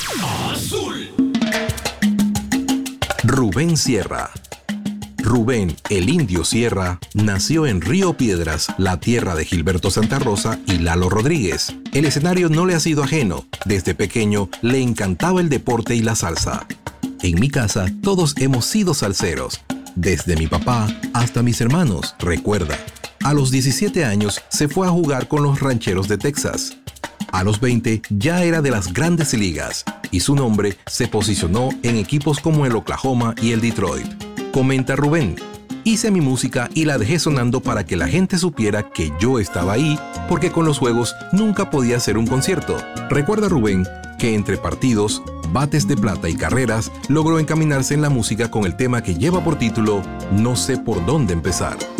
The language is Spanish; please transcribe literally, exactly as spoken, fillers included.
Azul. Rubén Sierra. Rubén, el Indio Sierra, nació en Río Piedras, la tierra de Gilberto Santa Rosa y Lalo Rodríguez. El escenario no le ha sido ajeno. Desde pequeño le encantaba el deporte y la salsa. En mi casa todos hemos sido salseros, desde mi papá hasta mis hermanos, recuerda. A los diecisiete años se fue a jugar con los Rancheros de Texas. A los veinte ya era de las grandes ligas y su nombre se posicionó en equipos como el Oklahoma y el Detroit. Comenta Rubén: hice mi música y la dejé sonando para que la gente supiera que yo estaba ahí, porque con los juegos nunca podía hacer un concierto. Recuerda Rubén que entre partidos, bates de plata y carreras, logró encaminarse en la música con el tema que lleva por título No sé por dónde empezar.